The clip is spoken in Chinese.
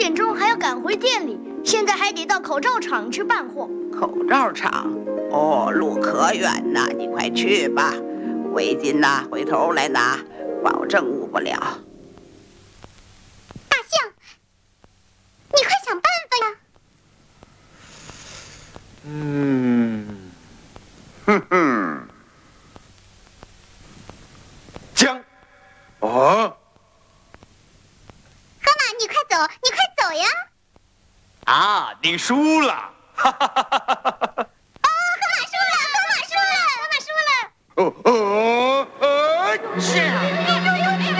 点钟还要赶回店里，现在还得到口罩厂去办货。 口罩厂？哦，路可远呐，你快去吧。围巾呐，回头来拿，保证误不了。 大象，你快想办法呀！ 哼哼，姜，哦， 河马，你快走，你快走呀！ 啊，你输了，哈哈哈哈哈。